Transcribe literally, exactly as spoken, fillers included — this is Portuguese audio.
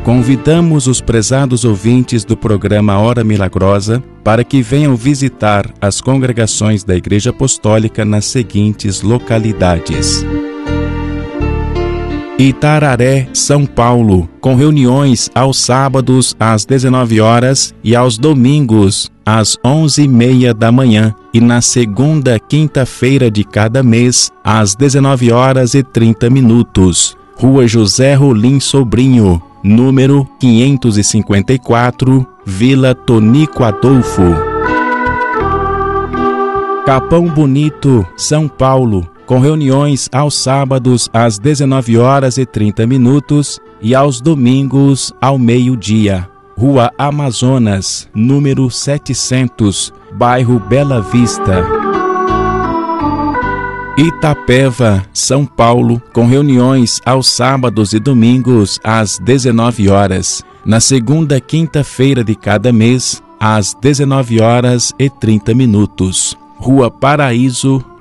Convidamos os prezados ouvintes do programa Hora Milagrosa para que venham visitar as congregações da Igreja Apostólica nas seguintes localidades: Itararé, São Paulo, com reuniões aos sábados às dezenove horas e aos domingos às onze e meia da manhã, e na segunda quinta-feira de cada mês às dezenove horas e trinta minutos. Rua José Rolim Sobrinho, número quinhentos e cinquenta e quatro, Vila Tonico Adolfo. Capão Bonito, São Paulo, com reuniões aos sábados às dezenove horas e trinta minutos e aos domingos ao meio-dia. Rua Amazonas, número setecentos, bairro Bela Vista. Itapeva, São Paulo, com reuniões aos sábados e domingos às dezenove horas. Na segunda quinta-feira de cada mês, às dezenove horas e trinta minutos. Rua Paraíso,